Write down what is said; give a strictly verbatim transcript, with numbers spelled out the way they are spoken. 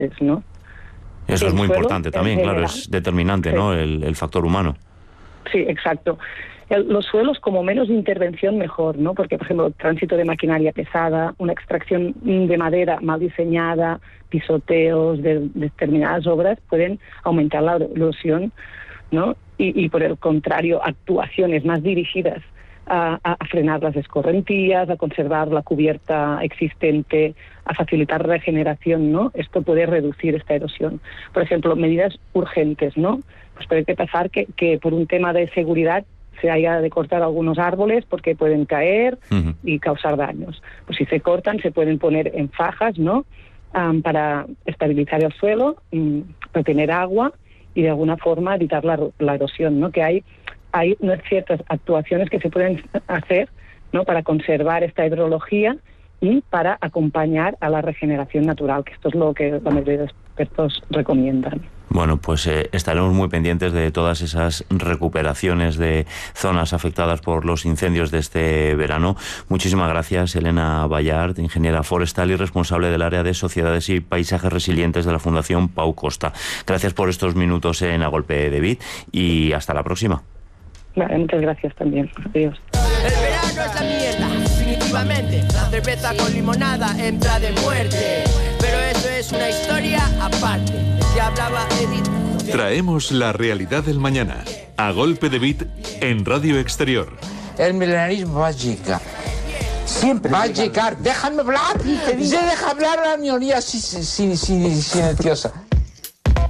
¿no? Eso el es muy suelo, importante también, claro, general, es determinante, sí. ¿no? El, el factor humano. Sí, exacto. El, los suelos, como menos intervención, mejor, ¿no? Porque, por ejemplo, tránsito de maquinaria pesada, una extracción de madera mal diseñada, pisoteos de, de determinadas obras pueden aumentar la erosión, ¿no? Y, y por el contrario, actuaciones más dirigidas a, a, a frenar las escorrentías, a conservar la cubierta existente, a facilitar regeneración, ¿no? Esto puede reducir esta erosión. Por ejemplo, medidas urgentes, ¿no? Pues puede pasar que, que por un tema de seguridad se haya de cortar algunos árboles porque pueden caer uh-huh. y causar daños. Pues si se cortan, se pueden poner en fajas, ¿no? Um, para estabilizar el suelo, um, retener agua y de alguna forma evitar la, la erosión, ¿no? Que hay, hay unas ciertas actuaciones que se pueden hacer, ¿no? Para conservar esta hidrología y para acompañar a la regeneración natural, que esto es lo que la mayoría de expertos recomiendan. Bueno, pues eh, estaremos muy pendientes de todas esas recuperaciones de zonas afectadas por los incendios de este verano. Muchísimas gracias, Elena Ballart, ingeniera forestal y responsable del área de sociedades y paisajes resilientes de la Fundación Pau Costa. Gracias por estos minutos en A Golpe de Beat y hasta la próxima. Vale, muchas gracias también. Adiós. El verano es la mierda, definitivamente. La cerveza con limonada entra de muerte. Pero eso es una historia aparte. Ya hablaba Edith. Traemos la realidad del mañana. A Golpe de Beat en Radio Exterior. El milenarismo va a llegar. Siempre va a llegar. Déjame hablar. Se deja hablar a la minoría silenciosa.